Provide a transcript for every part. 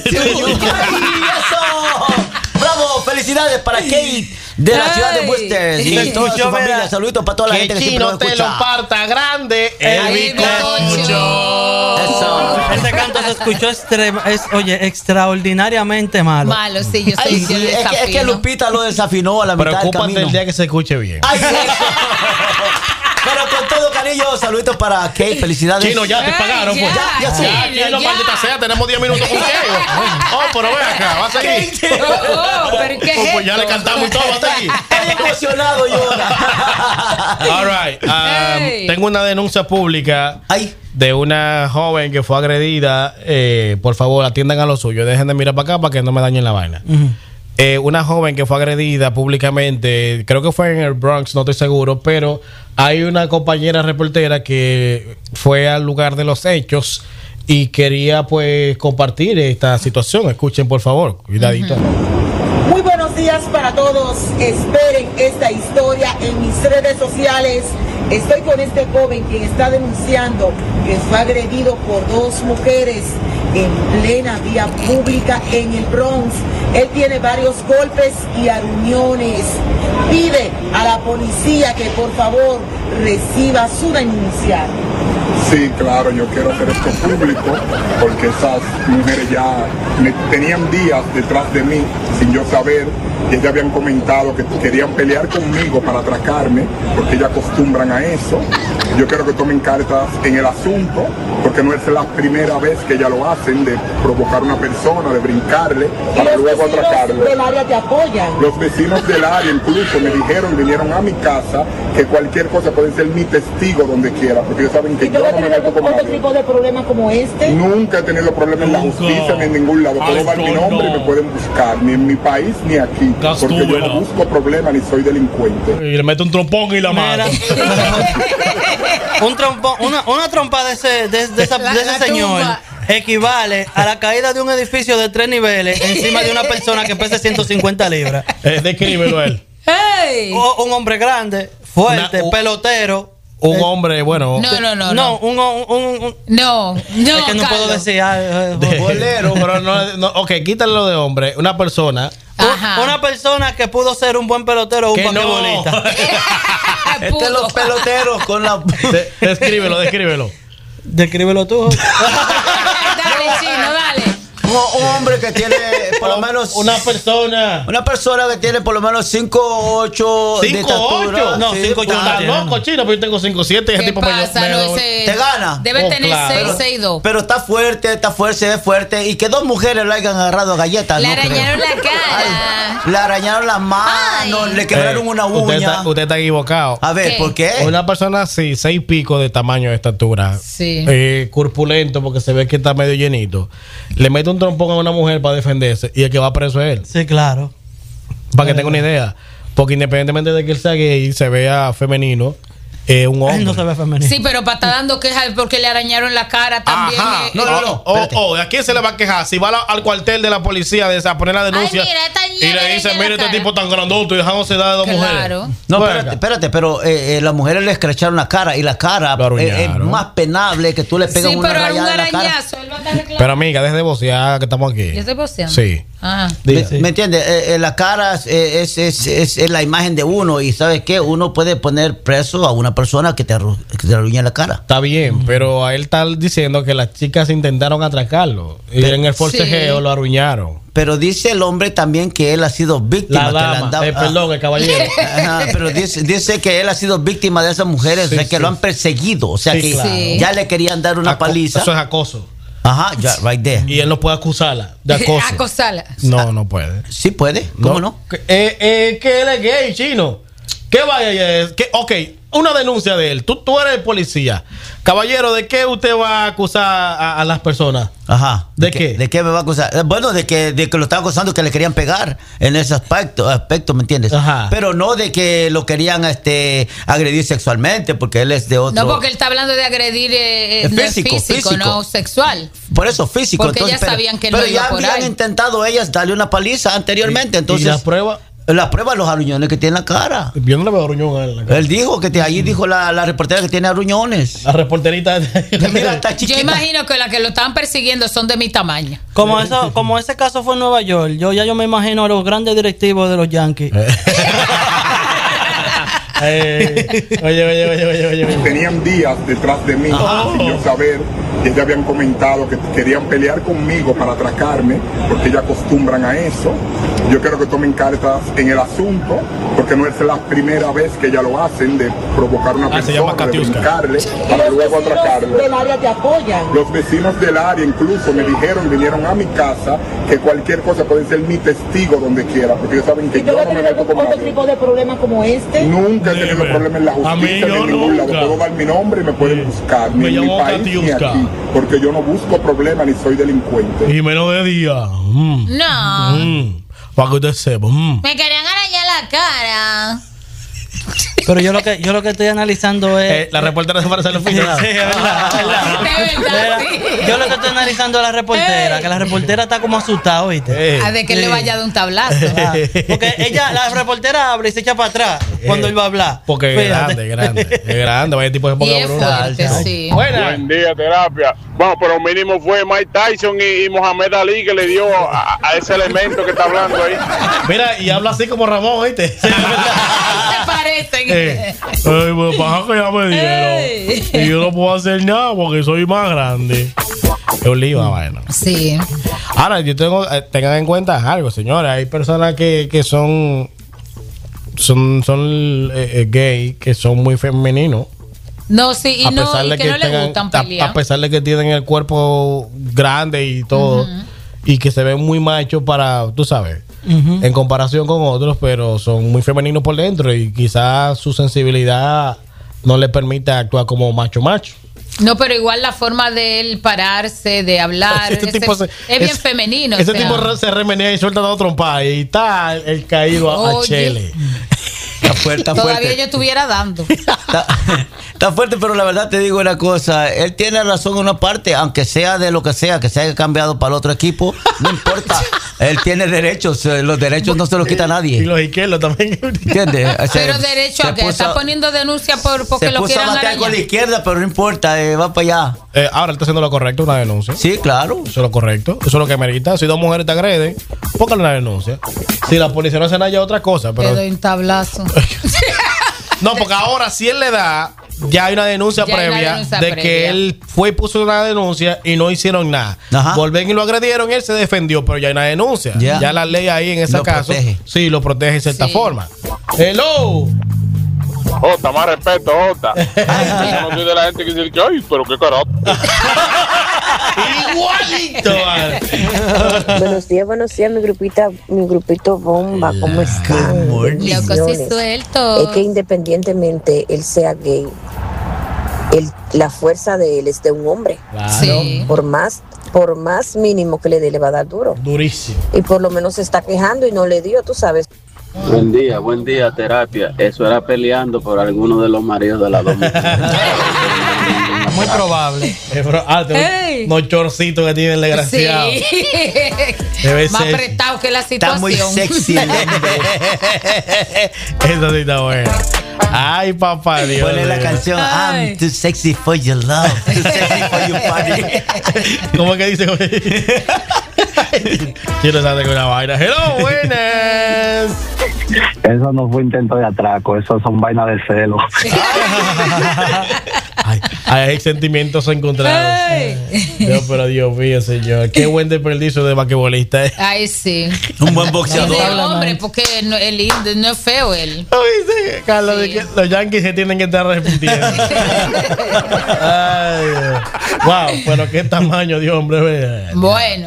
¡Ay, eso! ¡Bravo! ¡Felicidades para Kate de la ciudad de Worcester! Y toda su familia. Saluditos para toda la gente que siempre nos escucha. Que Chino te lo parta grande el bizcocho. Eso. Este canto se escuchó extraordinariamente malo. Malo, sí, yo soy Sí, es que Lupita lo desafinó a la mitad del Preocúpate camino. el día que se escuche bien. ¡Ay, sí! Pero con todo cariño, saluditos para Kate, felicidades. Chino, ya te pagaron. Pues. Ya, Chino, maldita sea, tenemos 10 minutos con Keo. Oh, pero ve acá, va a seguir. pero ¿qué es Pues ya le esto? cantamos y todo, va a seguir. Estoy emocionado yo ahora. All right. Tengo una denuncia pública de una joven que fue agredida. Por favor, atiendan a lo suyo. Dejen de mirar para acá para que no me dañen la vaina. Una joven que fue agredida públicamente, creo que fue en el Bronx, no estoy seguro, pero hay una compañera reportera que fue al lugar de los hechos y quería pues compartir esta situación. Escuchen por favor, cuidadito. Muy buenos días para todos. Esperen esta historia en mis redes sociales. Estoy con este joven quien está denunciando que fue agredido por dos mujeres en plena vía pública en el Bronx. Él tiene varios golpes y aruñones. Pide a la policía que por favor reciba su denuncia. Sí, claro, yo quiero hacer esto público porque esas mujeres ya tenían días detrás de mí sin yo saber, y ellas habían comentado que querían pelear conmigo para atracarme porque ellas acostumbran a eso. Yo quiero que tomen cartas en el asunto porque no es la primera vez que ellas lo hacen, de provocar a una persona, de brincarle para luego atracarle. Los vecinos del área te apoyan. Los vecinos del área incluso me dijeron, vinieron a mi casa, que cualquier cosa pueden ser mi testigo donde quiera, porque ellos saben que yo no me meto con ¿Otro nadie. tipo de problema como este? Nunca he tenido problemas en la justicia ni en ningún lado. Todo va en mi nombre y me pueden buscar, ni en mi país ni aquí, porque yo no busco problemas ni soy delincuente. Y le mete un trompón y la mata. Un trompón, una trompa de ese señor equivale a la caída de un edificio de 3 niveles encima de una persona que pesa 150 libras. Descríbelo él. Hey. Un hombre grande, fuerte, pelotero. Un hombre, bueno. No. Es que no puedo decir. Bolero, pero no. Ok, quítale lo de hombre. Una persona. Una persona que pudo ser un buen pelotero o un basquetbolista. Este es los peloteros con la. Descríbelo. Descríbelo tú. Dale, Chino, dale. Un hombre que tiene por lo menos. Una persona que tiene por lo menos 5'8" de estatura. No, 5'8" está loco, Chino, pero yo tengo 5'7" y ese tipo te gana. Debe tener claro. 6'2". Pero está fuerte, se ve fuerte. Y que dos mujeres lo hayan agarrado a galletas. Le arañaron la cara. Le arañaron las manos, le quebraron una uña. Usted está equivocado. A ver, ¿qué? ¿por qué? Una persona así, 6 pico de tamaño de estatura, Sí. corpulento, porque se ve que está medio llenito, le mete un trompón a una mujer para defenderse y el que va preso es él. Sí, claro. Para que tenga una idea. Porque independientemente de que él sea gay, se vea femenino, un hombre. Él no se ve femenino. Sí, pero para estar dando quejas porque le arañaron la cara también. Ajá. No. ¿A quién se le va a quejar? Si va al cuartel de la policía a poner la denuncia. Ay, mira, está y llena le de dice, araña en mira la este cara. tipo tan grandote y dejándose dar de dos mujeres. No, Bueno, espérate, pero las mujeres le escracharon la cara y la cara Lo es arruinaron. más penable que tú le pegas Sí, una pero es un rayada en la cara. arañazo. Él va a estar reclamando. Pero amiga, deje de vocear que estamos aquí. Yo estoy voceando. Sí. Ajá. ¿Me entiendes? La cara es la imagen de uno y ¿sabes qué? Uno puede poner preso a una persona que te arruine la cara. Está bien, pero a él está diciendo que las chicas intentaron atracarlo y en el forcejeo lo arruinaron. Pero dice el hombre también que él ha sido víctima. La dama, perdón, el caballero. Ajá, pero dice que él ha sido víctima de esas mujeres, Sí, o sea, que sí. lo han perseguido, o sea, Sí, que claro. ya le querían dar una paliza. Eso es acoso. Ajá, ya, right there. Y él no puede acusarla de acoso. Acosala. No puede. Sí puede, ¿cómo no? Que él es gay, Chino. ¿Qué vaya es? Ok, una denuncia de él. Tú eres el policía. Caballero, ¿de qué usted va a acusar a las personas? Ajá. ¿De qué? ¿De qué me va a acusar? Bueno, de que lo están acusando, que le querían pegar en ese aspecto, ¿me entiendes? Ajá. Pero no de que lo querían agredir sexualmente, porque él es de otro. No, porque él está hablando de agredir físico, no sexual. Por eso, físico. Porque ellas sabían que no pero iba ya por habían ahí. intentado ellas darle una paliza anteriormente, entonces. ¿Y las pruebas? La prueba de los aruñones que tiene en la cara. Yo no le veo aruñón en la cara. Él dijo que allí dijo la reportera que tiene aruñones. La reporterita. Mira, está chiquita. Yo imagino que las que lo estaban persiguiendo son de mi tamaño. Como ese caso fue en Nueva York, yo me imagino a los grandes directivos de los Yankees. Oye. Tenían días detrás de mí sin yo saber que ya habían comentado que querían pelear conmigo para atracarme, porque ya acostumbran a eso. Yo quiero que tomen cartas en el asunto, porque no es la primera vez que ya lo hacen, de provocar una persona, de brincarle para luego atracarle. Los vecinos del área te apoyan. Los vecinos del área incluso me dijeron, vinieron a mi casa, que cualquier cosa puede ser mi testigo donde quiera, porque ellos saben que yo no me meto con otro tipo de problema como este. Nunca he tenido problemas en la justicia ni en ningún lado. Puedo dar mi nombre y me pueden buscar. Ni en mi país ni aquí. Porque yo no busco problemas ni soy delincuente. Y menos de día. No. Para que usted sepa. Me querían arañar la cara. Pero yo lo que estoy analizando es... La reportera se parece a los fines. Sí, es verdad. De verdad, sí. Yo lo que estoy analizando es la reportera, que la reportera está como asustada, ¿oíste? A de que le vaya de un tablazo. Porque la reportera habla y se echa para atrás cuando él va a hablar. Porque es grande. Vaya tipo de poca Y es fuerte, sí. Buen día, terapia. Bueno, pero mínimo fue Mike Tyson y Mohamed Ali que le dio a ese elemento que está hablando ahí. Mira, y habla así como Ramón, ¿oíste? Se parecen. Pues pasa que ya me dieron. Y yo no puedo hacer nada porque soy más grande. Es un lío, bueno. Sí. Ahora, tengan en cuenta algo, señores. Hay personas que son gay, que son muy femeninos. No, sí, y no le gustan pelear. A pesar de que tienen el cuerpo grande y todo, y que se ven muy machos para, tú sabes, en comparación con otros, pero son muy femeninos por dentro y quizás su sensibilidad no le permite actuar como macho. No, pero igual la forma de él pararse, de hablar, es bien femenino. Ese tipo se remenea y suelta dos trompas y está el caído a Chele. Está fuerte. Todavía yo estuviera dando. Está fuerte, pero la verdad te digo una cosa. Él tiene razón en una parte, aunque sea de lo que se haya cambiado para el otro equipo, no importa. Él tiene derechos. Los derechos no se los quita nadie. Y los izquierdos también. ¿Entiendes? Pero derecho a que está poniendo denuncia porque lo quieran arañar. Se puso a con la izquierda, pero no importa, va para allá. Ahora él está haciendo lo correcto, una denuncia. Sí, claro. Eso es lo correcto. Eso es lo que merita. Si dos mujeres te agreden, póngale una denuncia. Si la policía no hace nada, ya otra cosa. Pero... Te doy un tablazo. No, porque ahora si él le da, ya hay una denuncia previa que él fue y puso una denuncia y no hicieron nada. Volven y lo agredieron, él se defendió, pero ya hay una denuncia. Ya la ley ahí en ese caso sí lo protege de cierta forma. Hello. Jota, más respeto, Jota. Yo no soy de la gente que dice, ay, pero qué carácter. Igualito. Buenos días, mi grupito bomba, ¿cómo están? Locos y sueltos. Es que independientemente él sea gay, la fuerza de él es de un hombre. Claro. Sí. Por más mínimo que le dé, le va a dar duro. Durísimo. Y por lo menos se está quejando y no le dio, tú sabes. Buen día, terapia. Eso era peleando por alguno de los maridos de las dos mujeres. Muy probable. Unos chorcitos que tiene el desgraciado. Sí. Más apretado que la situación. Está muy sexy el hombre. Eso sí está bueno. Ay, papá Dios. Ponle la canción I'm too sexy for your love, too sexy for your party. ¿Cómo que dice? Quiero saber con una vaina. Hello, buenas. Eso no fue intento de atraco, eso son vainas de celo. Hay sentimientos encontrados. Dios, pero Dios mío, señor. Qué buen desperdicio de basquetbolista. Ay, sí. Un buen boxeador. De hombre, porque no es feo él. Oye, Carlos, sí. Los Yankees se tienen que estar repitiendo. Ay, wow, pero qué tamaño de hombre. Bueno,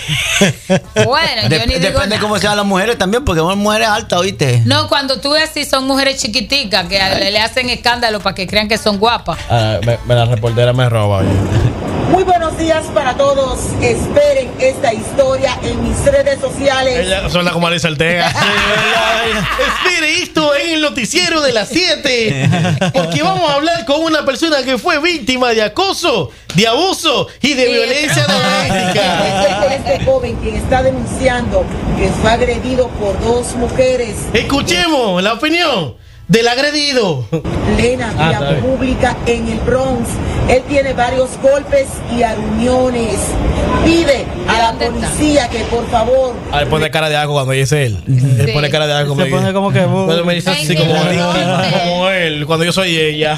yo ni digo depende cómo sean las mujeres también, porque son mujeres altas, ¿oíste? No, cuando tú ves así son mujeres chiquiticas que le hacen escándalo para que crean que son guapas. La reportera me roba. Muy buenos días para todos. Esperen esta historia en mis redes sociales. sociales. Ella suena como Alicia Ortega. Espere esto en el noticiero de las 7. Porque vamos a hablar con una persona que fue víctima de acoso, de abuso y de violencia doméstica. Estoy con este joven quien está denunciando que fue agredido por dos mujeres. Escuchemos la opinión del agredido. Plena vía pública en el Bronx. Él tiene varios golpes y aruñones. Pide a la policía que por favor. Él pone cara de algo cuando dice él. Él pone cara de algo. Se pone como que cuando me dice así como él, cuando yo soy ella.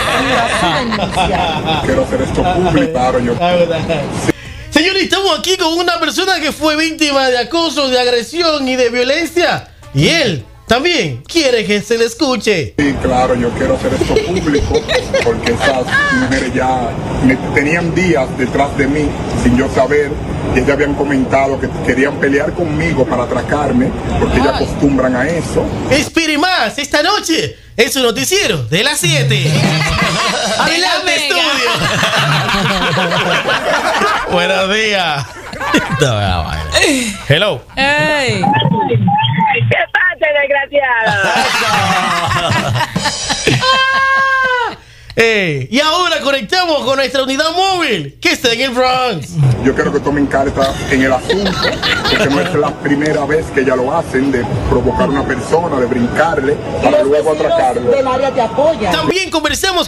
Quiero hacer esto público, claro, yo. Señores, estamos aquí con una persona que fue víctima de acoso, de agresión y de violencia. Y él también quiere que se le escuche. Sí, claro, yo quiero hacer esto público porque esas mujeres ya tenían días detrás de mí sin yo saber, que ellas habían comentado que querían pelear conmigo para atracarme porque ellas acostumbran a eso. Espere más esta noche en su noticiero de las 7. Adelante, estudio. Buenos días. Hello. Hey. ¿Qué pasa, desgraciado? Y ahora conectamos con nuestra unidad móvil que está en el Bronx. Yo quiero que tomen carta en el asunto, porque no es la primera vez que ya lo hacen, de provocar a una persona, de brincarle para luego atracarlo. Del área te apoyan. También conversamos